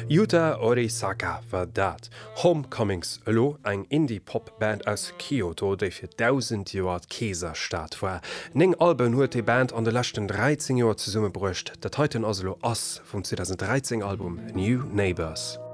Yuta Orisaka war dat. Homecomings elo eng Indie-Pop-Band aus Kyoto, déi fir 1000 Joer Käserstaat war. 9 Alben huet die Band an de lachten 13 Joer ze summe bruecht, dat heuten aslo ass vum 2013 Album New Neighbors.